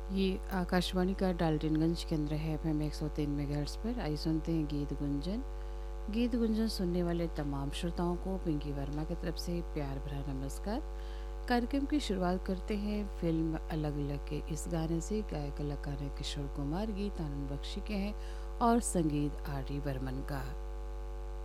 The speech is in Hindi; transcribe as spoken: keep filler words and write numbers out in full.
ये आकाशवाणी का डाल्टनगंज केंद्र है एफएम एक सौ तीन मेगाहर्ट्ज़ पर। आइए सुनते हैं गीत गुंजन। गीत गुंजन सुनने वाले तमाम श्रोताओं को पिंकी वर्मा की तरफ से प्यार भरा नमस्कार। कार्यक्रम की शुरुआत करते हैं फिल्म अलग अलग के इस गाने से। गायक कलाकार हैं किशोर कुमार, गीत आनंद बख्शी के हैं और संगीत आर डी बर्मन का।